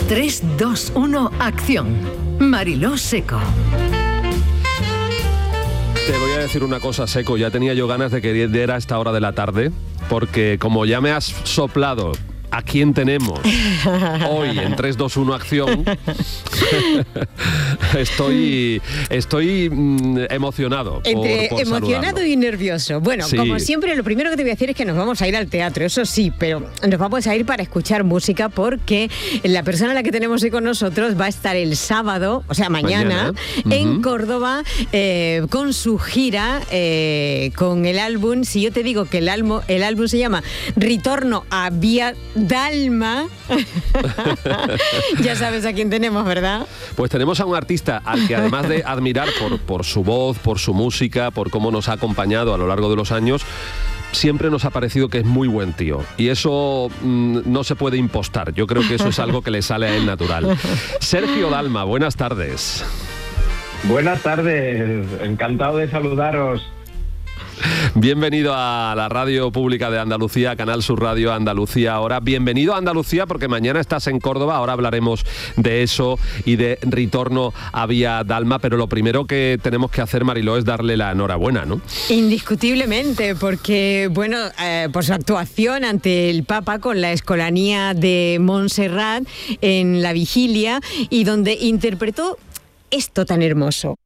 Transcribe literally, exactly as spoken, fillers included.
tres, dos, uno, acción. Mariló Seco. Te voy a decir una cosa, Seco, ya tenía yo ganas de que diera a esta hora de la tarde, porque como ya me has soplado a quién tenemos hoy en tres, dos, uno, acción, estoy, estoy mm, emocionado. Entre por, por emocionado saludarlo. y nervioso. Bueno, Sí. como siempre, lo primero que te voy a decir es que nos vamos a ir al teatro, eso sí, pero nos vamos a ir para escuchar música porque la persona a la que tenemos hoy con nosotros va a estar el sábado, o sea, mañana, Mañana. en Ujú. Córdoba eh, con su gira, eh, con el álbum. Si yo te digo que el, almo, el álbum se llama Ritorno a Via Dalma, ya sabes a quién tenemos, ¿verdad? Pues tenemos a un artista al que, además de admirar por, por su voz, por su música, por cómo nos ha acompañado a lo largo de los años, siempre nos ha parecido que es muy buen tío. Y eso mmm, no se puede impostar. Yo creo que eso es algo que le sale a él natural. Sergio Dalma, buenas tardes. Buenas tardes, encantado de saludaros. Bienvenido a la Radio Pública de Andalucía, Canal Sur Radio Andalucía ahora. Bienvenido a Andalucía porque mañana estás en Córdoba, ahora hablaremos de eso y de Ritorno a Via Dalma, pero lo primero que tenemos que hacer, Mariló, es darle la enhorabuena, ¿no? Indiscutiblemente, porque, bueno, eh, por su actuación ante el Papa con la Escolanía de Montserrat en la vigilia y donde interpretó esto tan hermoso.